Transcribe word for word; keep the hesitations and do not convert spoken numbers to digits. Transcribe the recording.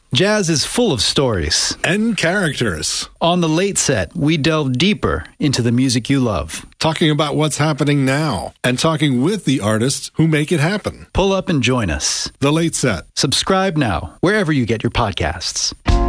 Jazz is full of stories and characters. On The Late Set, we delve deeper into the music you love, talking about what's happening now and talking with the artists who make it happen. Pull up and join us. The Late Set. Subscribe now, wherever you get your podcasts.